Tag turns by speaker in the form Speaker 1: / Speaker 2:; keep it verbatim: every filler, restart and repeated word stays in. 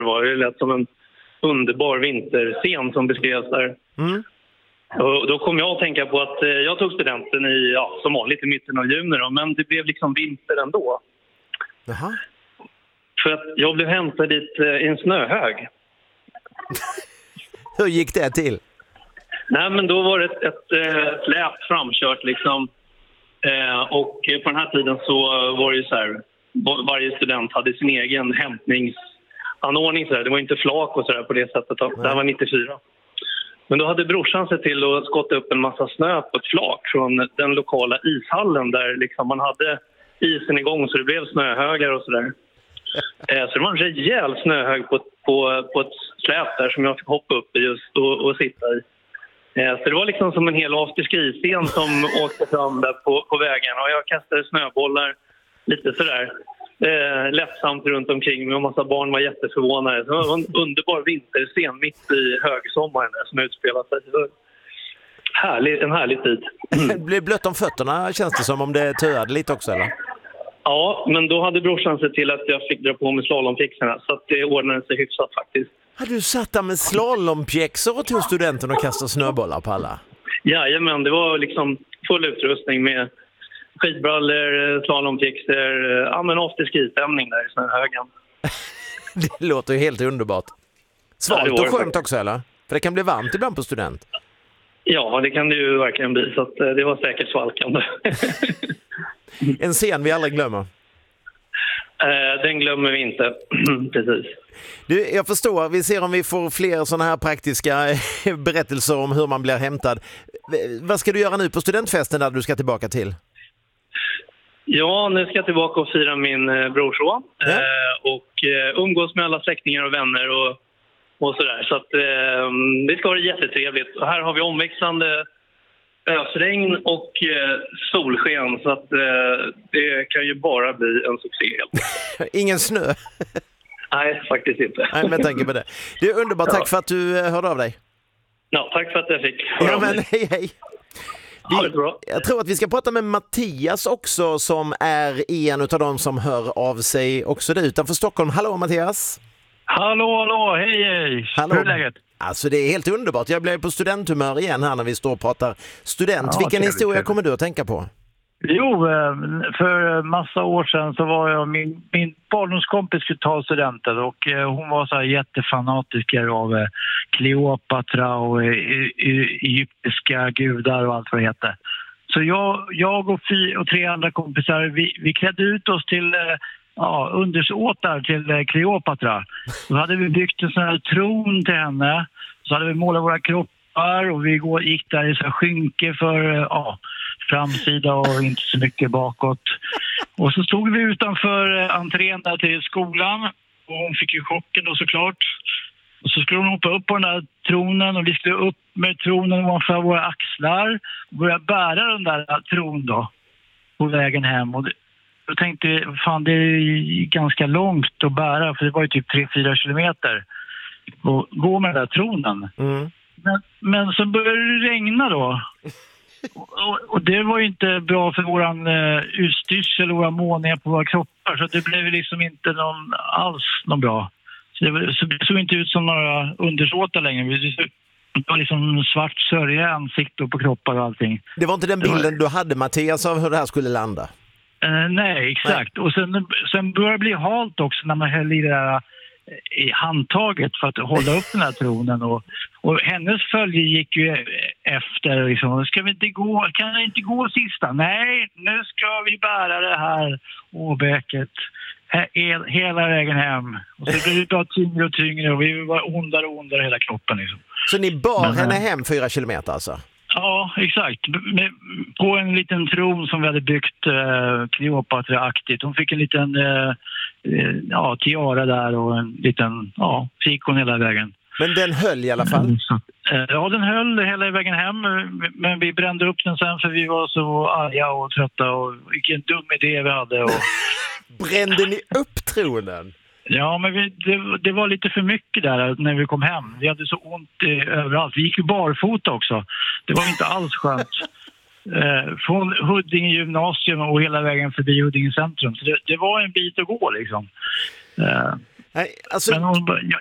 Speaker 1: var det lät som en underbar vinterscen som beskrevs där.
Speaker 2: Mm.
Speaker 1: Och då kom jag att tänka på att jag tog studenten i, ja, som vanligt i mitten av juni då, men det blev liksom vinter ändå.
Speaker 2: Jaha.
Speaker 1: För att jag blev hämtad dit i en snöhög.
Speaker 2: Hur gick det till?
Speaker 1: Nej, men då var det ett, ett, ett släp framkört liksom. Eh, och på den här tiden så var det ju så här, varje student hade sin egen hämtningsanordning så där. Det var inte flak och så där på det sättet. Det här var nittiofyra. Men då hade brorsan sett till att skotta upp en massa snö på ett flak från den lokala ishallen där liksom man hade isen igång så det blev snöhögar och sådär. Eh, så det var en rejäl snöhög på, på, på ett släp där som jag fick hoppa upp i just och, och sitta i. Eh, så det var liksom som en hel afterski-scen som åkte fram där på, på vägen och jag kastade snöbollar lite sådär. Eh, lättsamt runt omkring mig och massa barn var jätteförvånade. Så det var en underbar vinterscen mitt i högsommaren där som utspelat sig. Härlig, en härlig tid.
Speaker 2: Det blev blött om fötterna känns det som om det töade lite också eller?
Speaker 1: Ja, men då hade brorsan sett till att jag fick dra på med slalompjäxorna så att det ordnade sig hyfsat faktiskt.
Speaker 2: Hade du satt där med slalompjäxor och tog studenten och kastade snöbollar på alla?
Speaker 1: Jajamän, det var liksom full utrustning med skidbrallor, slalompjäxor, ja men afterski-stämning där i snöhögen.
Speaker 2: Det låter ju helt underbart. Svalt ja, och skönt också eller? För det kan bli varmt ibland på student.
Speaker 1: Ja, det kan det ju verkligen bli så att det var säkert svalkande.
Speaker 2: En scen vi aldrig glömmer.
Speaker 1: Eh, den glömmer vi inte, precis.
Speaker 2: Du, jag förstår, vi ser om vi får fler sådana här praktiska berättelser om hur man blir hämtad. Vad ska du göra nu på studentfesten där du ska tillbaka till?
Speaker 1: Ja, nu ska jag tillbaka och fira min eh, brorson.
Speaker 2: Ja.
Speaker 1: Eh, och eh, umgås med alla släktingar och vänner och, och sådär. Så att eh, det ska vara jättetrevligt. Och här har vi omväxlande ösregn och eh, solsken så att eh, det kan ju bara bli en succé helt.
Speaker 2: Ingen snö?
Speaker 1: Nej, faktiskt inte.
Speaker 2: Nej, men jag tänker på det. Det är underbart, tack ja. för att du eh, hörde av dig.
Speaker 1: Ja, tack för att jag fick.
Speaker 2: Ja, men hej, hej. Vi,
Speaker 1: ja, det är bra.
Speaker 2: Jag tror att vi ska prata med Mattias också som är en av dem som hör av sig också där utanför Stockholm. Hallå Mattias!
Speaker 3: Hallå, hallå, hej, hej!
Speaker 2: Hallå.
Speaker 3: Hur är läget?
Speaker 2: Alltså det är helt underbart. Jag blev på studenthumör igen här när vi står och pratar student. Ja, Vilken trevligt, historia trevligt. kommer du att tänka på?
Speaker 3: Jo, för massa år sedan så var jag, min, min barndomskompis skulle ta studenten och hon var så här jättefanatiker av Kleopatra och egyptiska gudar och allt vad det heter. Så jag, jag och, fy, och tre andra kompisar, vi, vi klädde ut oss till ja, undersåtar till Kleopatra. Då hade vi byggt en sån här tron till henne. Så hade vi målat våra kroppar och vi gick där i så här skynke för ja, framsida och inte så mycket bakåt. Och så stod vi utanför entrén där till skolan och hon fick ju chocken då såklart. Och så skulle hon hoppa upp på den där tronen och vi skulle upp med tronen ovanför våra axlar och börja bära den där tron då på vägen hem. Och jag tänkte, fan det är ganska långt att bära för det var ju typ tre fyra kilometer och gå med den där tronen. Mm. Men, men så började det regna då. Och, och det var ju inte bra för våran uh, utstyrsel och våra måningar på våra kroppar så det blev liksom inte någon, alls någon bra. Så det, var, så det såg inte ut som några undersåtar längre. Det var liksom svart sörja i ansikte och på kroppar och allting.
Speaker 2: Det var inte den bilden var... du hade Mattias av hur det här skulle landa?
Speaker 3: Uh, nej, exakt. Nej. Och sen, sen började det bli halt också när man höll i det där i handtaget för att hålla upp den här tronen och, och hennes följe gick ju efter liksom, ska vi inte gå, kan vi inte gå sista? Nej, nu ska vi bära det här åbäket he, hela vägen hem och så blev det bara tyngre och tyngre och vi var ondare och ondare hela kroppen liksom.
Speaker 2: Så ni bar Men, henne hem fyra kilometer alltså?
Speaker 3: Ja, exakt. Med, på en liten tron som vi hade byggt eh, Kleopatra-aktigt. Hon fick en liten eh, ja, tiara där och en liten, ja, fikon hela vägen.
Speaker 2: Men den höll i alla fall?
Speaker 3: Eh, ja, den höll hela vägen hem. Men vi brände upp den sen för vi var så arga och trötta och vilken dum idé vi hade. Och...
Speaker 2: Brände ni upp tronen?
Speaker 3: Ja, men vi, det, det var lite för mycket där när vi kom hem. Vi hade så ont eh, överallt. Vi gick ju barfota också. Det var inte alls skönt. Eh, från Huddinge gymnasium och hela vägen förbi Huddinge centrum. Så det, det var en bit att gå liksom. Eh,
Speaker 2: Nej, alltså...
Speaker 3: Men hon, jag,